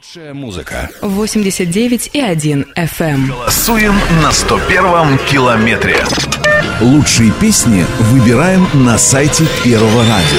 Лучшая музыка. 89,1 FM. Голосуем на 101-м километре. Лучшие песни выбираем на сайте Первого радио.